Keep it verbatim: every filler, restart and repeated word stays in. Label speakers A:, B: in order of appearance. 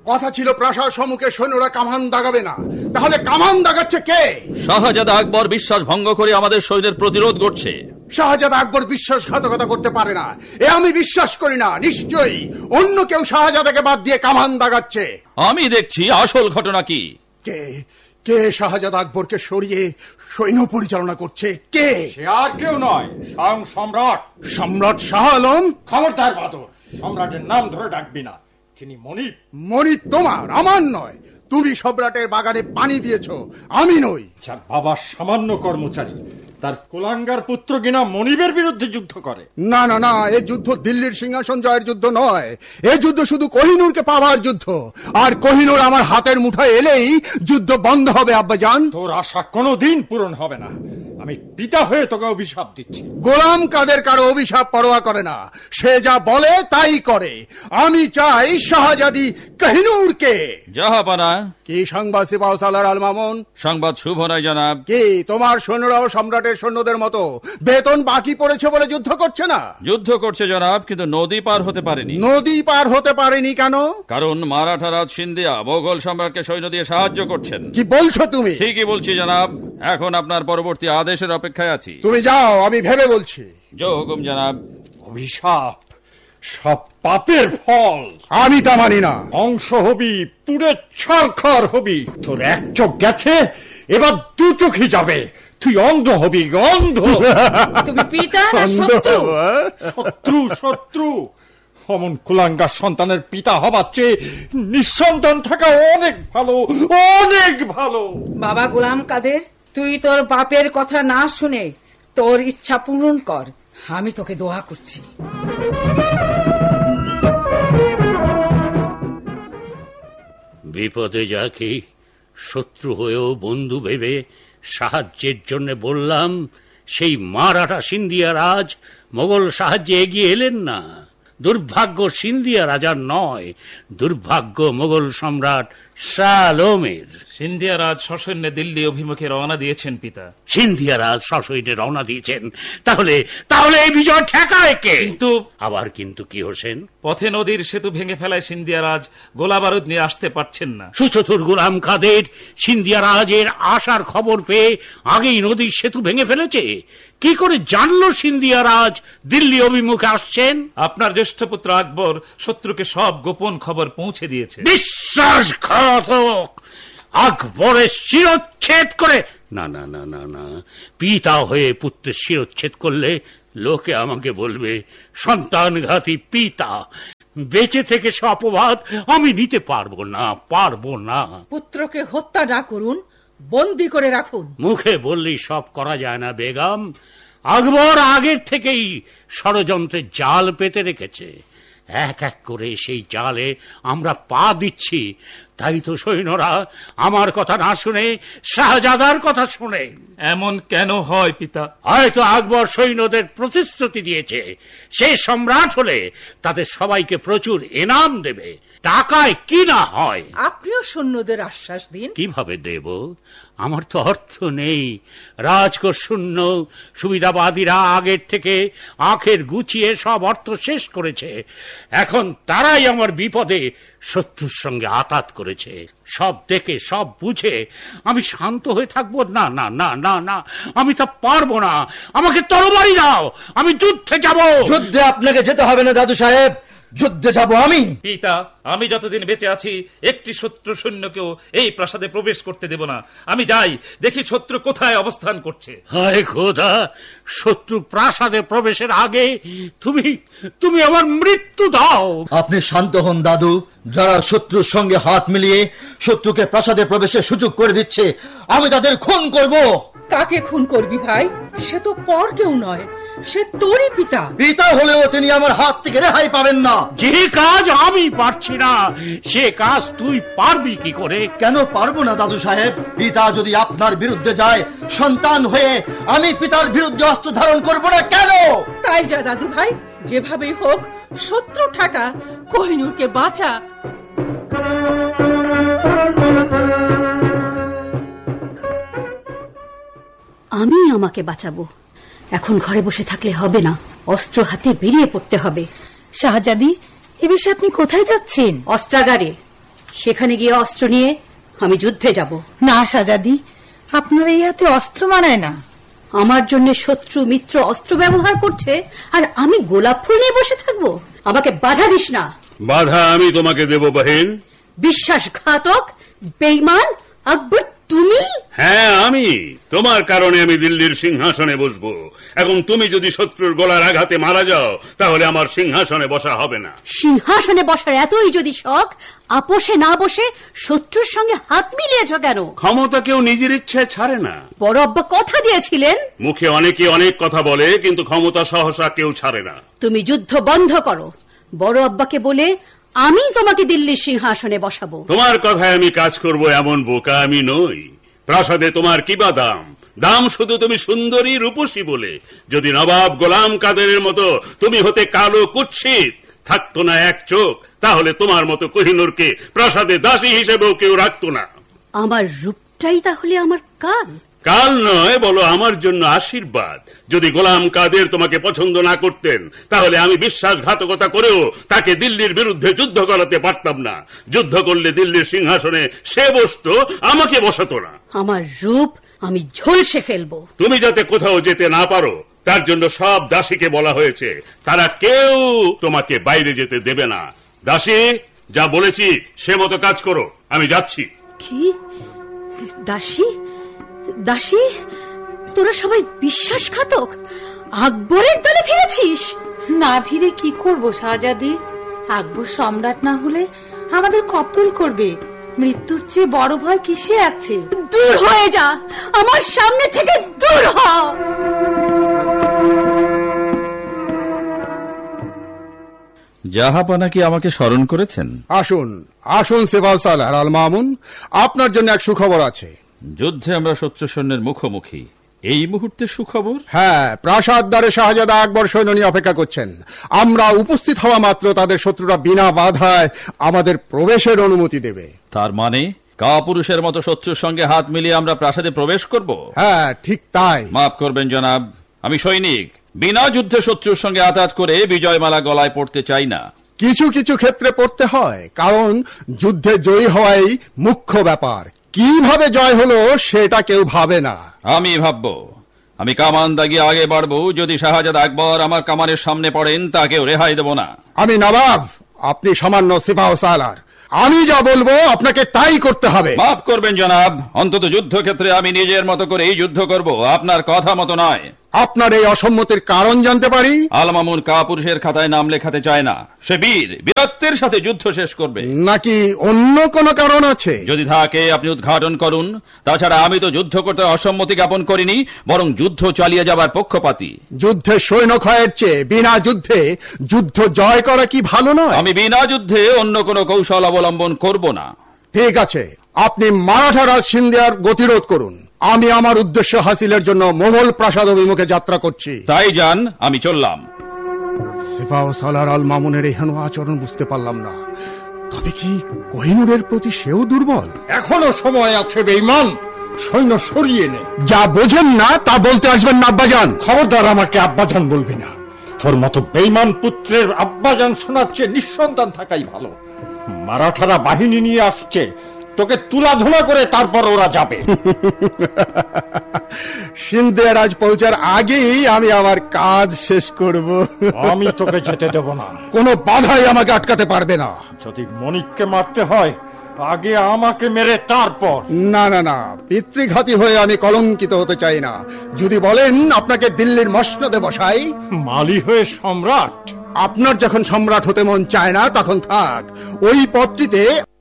A: কথা ছিল প্রাসাদ সম্মুখে সৈন্যরা কামান দাগাবে না, তাহলে কামান দাগাচ্ছে কে?
B: শাহজাদা আকবর বিশ্বাস ভঙ্গ করে আমাদের সৈন্যের প্রতিরোধ করছে।
A: শাহজাদা আকবর বিশ্বাসঘাতকতা করতে পারে না, এ আমি বিশ্বাস করি না। নিশ্চয়ই অন্য কেউ শাহজাদাকে বাদ দিয়ে কামান দাগাচ্ছে।
B: আমি দেখছি আসল ঘটনা কি।
A: কে কে শাহজাদা আকবরকে সরিয়ে সৈন্য পরিচালনা করছে? কে?
C: সে আর কেউ নয়, স্বয়ং সম্রাট।
A: সম্রাট শাহ আলম?
C: খবরদার বাদর, সম্রাটের নাম ধরে ডাকবি না। তিনি মনিব।
A: মনিব তোমার, আমার নয়। তুমি সম্রাটের বাগানে পানি দিয়েছ, আমি নই।
C: যার বাবা সামান্য কর্মচারী, তার কুলাঙ্গার পুত্র কিনা মনিবের বিরুদ্ধে যুদ্ধ করে।
A: না না না, এ যুদ্ধ দিল্লির সিংহাসন জয়ের যুদ্ধ নয়। এ যুদ্ধ শুধু কোহিনূরকে পাওয়ার যুদ্ধ। আর কোহিনূর আমার হাতের মুঠায় এলেই যুদ্ধ বন্ধ হবে আব্বাজান।
C: তোর আশা কোনোদিন পূরণ হবে না। আমি পিতা হয়ে তোকে অভিশাপ দিচ্ছি।
A: গোলাম কাদের কারো অভিশাপ পরোয়া করে না, সে যা বলে তাই করে। আমি চাই শাহজাদি কোহিনূরকে।
B: জাহাপানা।
A: কি সংবাদ সিপাহ সালার আল মামুন?
B: সংবাদ শুভ নয় জনাব।
A: কি তোমার সৈন্যরাও সম্রাটের সৈন্যদের মতো বেতন বাকি পড়েছে বলে যুদ্ধ করছে না?
B: যুদ্ধ করছে জনাব, কিন্তু নদী পার হতে পারেনি।
A: নদী পার হতে পারেনি কেন?
B: কারণ মারাঠা রাজ সিন্ধিয়া মোগল সম্রাটকে সৈন্য দিয়ে সাহায্য করছেন।
A: কি বলছো তুমি?
B: ঠিকই বলছি জনাব, এখন আপনার পরবর্তী আদেশের অপেক্ষায় আছি।
A: তুমি যাও, আমি ভেবে বলছি।
B: জো হুকুম জনাব।
C: অভিশাপ সব পাপের ফল।
A: আমি তা মানি না।
C: অংশ হবি, পুরে ছারখার হবি। তোর এক চোখ গেছে, এবার দু চোখই যাবে। তুই অন্ধ হবি, অন্ধ।
D: তুমি পিতা না শত্রু?
C: শত্রু শত্রু অমন কুলাঙ্গার সন্তানের পিতা হবার চেয়ে নিঃসন্তান থাকা অনেক ভালো, অনেক ভালো।
D: বাবা গোলাম কাদের, তুই তোর বাপের কথা না শুনে তোর ইচ্ছা পূরণ কর। আমি তোকে দোয়া করছি।
E: বিপদে যাকে শত্রু হয়েও বন্ধু ভেবে সাহায্যের জন্য বললাম, সেই মারাঠা সিন্ধিয়া রাজ মোগল সাহায্যে এগিয়ে এলেন না। দুর্ভাগ্য সিন্ধিয়া রাজার নয়, দুর্ভাগ্য মোগল সম্রাট শাহ আলমের।
F: সিন্ধিয়া রাজ সসৈন্যে দিল্লি অভিমুখে রওনা দিয়েছেন পিতা।
E: সিন্ধিয়া রাজ সসৈন্যে রওনা দিয়েছেন, তাহলে তাহলে এই বিজয় ঠেকায় কে?
F: কিন্তু
E: আবার কিন্তু কি হোসেন?
F: পথে নদীর সেতু ভেঙে ফেলায় সিন্ধিয়া রাজ গোলা বারুদ নিয়ে আসতে পারছেন না।
E: সুচতুর গোলাম কাদের সিন্ধিয়া রাজের আসার খবর পেয়ে আগেই নদীর সেতু ভেঙে ফেলেছে। কি করে জানলো সিন্ধিয়া রাজ দিল্লি অভিমুখে আসছেন?
F: আপনার জ্যেষ্ঠ পুত্র আকবর শত্রুকে সব গোপন খবর পৌঁছে দিয়েছে।
E: বিশ্বাসঘাতক! আকবরের শিরচ্ছেদ করে? না না না না না, পিতা হয়ে পুত্রের শিরচ্ছেদ করলে লোকে আমাকে বলবে সন্তানঘাতী পিতা। বেঁচে থেকে সে অপবাদ আমি নিতে পারবো না, পারবো না।
D: পুত্রকে হত্যা না করুন, বন্দী করে রাখুন।
E: মুখে বললেই সব করা যায় না বেগম। আকবর আগের থেকেই ষড়যন্ত্রের জাল পেতে রেখেছে। এক এক করে সেই জালে আমরা পা দিচ্ছি। তাই তো সৈন্যরা আমার কথা না শুনে শাহজাদার কথা শুনে।
F: এমন কেন হয় পিতা?
E: হয়তো আকবর সৈন্যদের প্রতিশ্রুতি দিয়েছে, সে সম্রাট হলে তাদের সবাইকে প্রচুর এনাম দেবে। টাকায় কি না হয়?
D: আপনিও সৈন্যদের আশ্বাস দিন।
E: কিভাবে দেব? আমার তো অর্থ নেই। রাজকোষ শূন্য। সুবিধাবাদীরা আগের থেকে আখের গুছিয়ে সব অর্থ শেষ করেছে। এখন তারাই আমার বিপদে শত্রুর সঙ্গে আতাত করেছে। সব দেখে সব বুঝে আমি শান্ত হয়ে থাকবো? না না না না না, আমি তা পারবো না। আমাকে তরবারি দাও, আমি যুদ্ধে যাব।
G: যুদ্ধে আপনাকে যেতে হবে না দাদু সাহেব, যুদ্ধে যাব আমি।
F: পিতা, আমি যতদিন বেঁচে আছি একটি শত্রু সৈন্যকেও এই প্রাসাদে প্রবেশ করতে দেব না। আমি যাই, দেখি শত্রু কোথায় অবস্থান করছে।
E: হায় খোদা, শত্রু প্রাসাদে প্রবেশের আগে তুমি তুমি আমার মৃত্যু দাও।
G: আপনি শান্ত হন দাদু। যারা শত্রুর সঙ্গে হাত মিলিয়ে শত্রুকে প্রাসাদে প্রবেশের সুযোগ করে দিচ্ছে, আমি তাদের খুন করব।
D: কাকে খুন করবি ভাই? সে তো পর কেউ নয়, সে তোরই পিতা।
G: পিতা হলেও তিনি আমার হাত থেকে রেহাই পাবেন না।
E: যে কাজ আমি পারছি না, সে কাজ তুই পারবি কি করে?
G: কেন পারবো না দাদু সাহেব? পিতা যদি আপনার বিরুদ্ধে যায়, সন্তান হয়ে আমি পিতার বিরুদ্ধে অস্ত্র ধারণ করবো না কেন?
D: তাই যা দাদু ভাই, যেভাবেই হোক শত্রু ঠাকা, কোহিনূরকে বাঁচা।
H: আমি আমাকে বাঁচাবো। এখন ঘরে বসে থাকলে হবে না, অস্ত্র হাতে বেরিয়ে পড়তে হবে।
I: শাহজাদি, এ বিষয়ে আপনি কোথায় যাচ্ছেন?
H: অস্ত্রাগারে। সেখানে গিয়ে অস্ত্র নিয়ে আমি যুদ্ধে যাব।
D: না শাহজাদি, আপনার এই হাতে অস্ত্র মানায় না।
H: আমার জন্য শত্রু মিত্র অস্ত্র ব্যবহার করছে, আর আমি গোলাপ ফুল নিয়ে বসে থাকবো? আমাকে বাধা দিস না।
E: বাধা আমি তোমাকে দেব বহিন।
H: বিশ্বাসঘাতক, বেঈমান আকবর, তুমি?
E: হ্যাঁ, আমি। তোমার কারণে আমি দিল্লির সিংহাসনে বসবো। এখন তুমি যদি শত্রুর গলার আঘাতে মারা যাও, তাহলে আমার সিংহাসনে বসা হবে না।
H: সিংহাসনে বসার এতই যদি শখ, আপোষে না বসে শত্রুর সঙ্গে হাত মিলিয়েছ কেন?
E: ক্ষমতা কেউ নিজের ইচ্ছায় ছাড়ে না।
H: বড় আব্বা কথা দিয়েছিলেন।
E: মুখে অনেকে অনেক কথা বলে, কিন্তু ক্ষমতা সহসা কেউ ছাড়ে না।
H: তুমি যুদ্ধ বন্ধ করো। বড় আব্বাকে বলে আমি তোমাকে দিল্লির সিংহাসনে বসাবো।
E: তোমার কথায় আমি কাজ করব এমন বোকা আমি নই। প্রাসাদে তোমার কি বা দাম? দাম শুধু তুমি সুন্দরী রূপসী বলে। যদি নবাব গোলাম কাদেরের মতো তুমি হতে কালো কুৎসিত, থাকতো না এক চোখ, তাহলে তোমার মতো কোহিনূরকে প্রাসাদে দাসী হিসেবেও কেউ রাখতো না।
H: আমার রূপটাই তাহলে আমার কাল?
E: কাল নয়, বলো আমার জন্য আশীর্বাদ। যদি গোলাম কাদের তোমাকে পছন্দ না করতেন, তাহলে আমি বিশ্বাসঘাতকতা করেও তাকে দিল্লির বিরুদ্ধে যুদ্ধ করাতে পারতাম না। যুদ্ধ করলে দিল্লির সিংহাসনে সে বসতো, আমাকে বসাতো না।
H: আমার রূপ আমি ঝলসে ফেলবো।
E: তুমি যাতে কোথাও যেতে না পারো, তার জন্য সব দাসীকে বলা হয়েছে। তারা কেউ তোমাকে বাইরে যেতে দেবে না। দাসী, যা বলেছি সে মতো কাজ করো। আমি যাচ্ছি।
H: কি? দাসী? দাসী? তোরা সবাই বিশ্বাসঘাতক? আকবরের দলে ফিরেছিস?
D: না ফিরে কি করব শাহজাদি? আকবর সম্রাট না হলে আমাদের কত্তল করবে। মৃত্যুর চেয়ে বড় ভয় কিসে আছে?
H: দূর হয়ে যা, আমার সামনে থেকে দূর হ।
B: জাহাপানা কি আমাকে স্মরণ করেছেন?
A: আসুন আসুন সেফাও সালার আল মামুন, আপনার জন্য এক সুখবর আছে।
B: যুদ্ধে আমরা শত্রু সৈন্যের মুখোমুখি, এই মুহূর্তে সুখবর?
A: হ্যাঁ, প্রাসাদ দ্বারে শাহজাদা আকবর সৈন্য নিয়ে অপেক্ষা করছেন। আমরা উপস্থিত হওয়া মাত্র তাদের শত্রুরা বিনা বাধায় আমাদের প্রবেশের অনুমতি দেবে।
B: তার মানে কাপুরুষের মতো শত্রুর সঙ্গে হাত মিলিয়ে আমরা প্রাসাদে প্রবেশ করব?
A: হ্যাঁ, ঠিক তাই।
B: মাফ করবেন জনাব, আমি সৈনিক। বিনা যুদ্ধে শত্রুর সঙ্গে আঘাত করে বিজয়মালা গলায় পড়তে চাই না।
A: কিছু কিছু ক্ষেত্রে পড়তে হয়, কারণ যুদ্ধে জয়ী হওয়াই মুখ্য ব্যাপার। কিভাবে জয় হলো সেটা কেউ ভাবে না।
B: আমি ভাববো। আমি কামান দাগিয়ে আগে বাড়বো। যদি শাহজাদা আকবর আমার কামানের সামনে পড়েন, তাকেও রেহাই দেব না।
A: আমি নবাব, আপনি সামান্য সিপাহ সালার। আমি যা বলবো আপনাকে তাই করতে হবে।
B: মাফ করবেন জনাব, অন্তত যুদ্ধক্ষেত্রে আমি নিজের মতো করে এই যুদ্ধ করব, আপনার কথা মতো নয়।
A: আপনার এই অসম্মতির কারণ জানতে পারি?
B: আল মামুন কাপুরুষের খাতায় নাম লেখাতে চায় না। সে বীর, বীরত্বের সাথে যুদ্ধ শেষ করবে।
A: নাকি অন্য কোনো কারণ আছে?
B: যদি থাকে আপনি উদ্ঘাটন করুন। তাছাড়া আমি তো যুদ্ধ করতে অসম্মতি জ্ঞাপন করিনি, বরং যুদ্ধ চালিয়ে যাবার পক্ষপাতী।
A: যুদ্ধে সৈন্য ক্ষয়ের চেয়ে বিনা যুদ্ধে যুদ্ধ জয় করা কি ভালো নয়?
B: আমি বিনা যুদ্ধে অন্য কোনো কৌশল অবলম্বন করব না।
A: ঠিক আছে, আপনি মারাঠা রাজ সিন্ধিয়ার গতিরোধ করুন। আমি আমার উদ্দেশ্য হাসিলের জন্য মোগল প্রাসাদ অভিমুখে যাত্রা করছি।
B: তাই যান, আমি চললাম।
A: সিপাহ সালার আল মামুনের এহেন আচরণ বুঝতে পারলাম না। তবে কি কোহিনূরের প্রতি সেও দুর্বল?
C: এখনো সময় আছে বেঈমান, সৈন্য সরিয়ে নে।
A: যা বোঝেন না তা বলতে আসবেন না আব্বাজান।
C: খবরদার আমাকে আব্বাজান বলবি না। তোর মতো বেঈমান পুত্রের আব্বাজান শোনার চেয়ে নিঃসন্তান থাকাই ভালো। মারাঠারা বাহিনী নিয়ে আসছে, তোকে তুলাধুলা করে তারপর ওরা যাবে।
A: সিন্ধে রাজ পৌঁছার আগেই আমি আমার কাজ শেষ করব।
C: আমি তোকে যেতে দেব না।
A: কোনো বাধাই আমাকে আটকাতে পারবে না।
C: যদি মনিককে মারতে হয়, আগে আমাকে মেরে তারপর।
A: না না না, পিতৃঘাতী হয়ে আমি কলঙ্কিত হতে চাই না। যদি বলেন আপনাকে দিল্লির মসনদে বসাই।
C: মালি হয়ে সম্রাট?
A: আপনার যখন সম্রাট হতে মন চায় না, তখন থাক। ওই পদটিতে